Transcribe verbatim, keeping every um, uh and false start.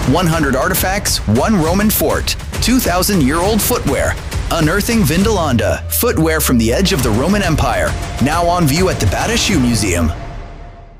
one hundred artifacts, one Roman fort, two thousand year old footwear. Unearthing Vindolanda, footwear from the edge of the Roman Empire, now on view at the Bata Shoe Museum.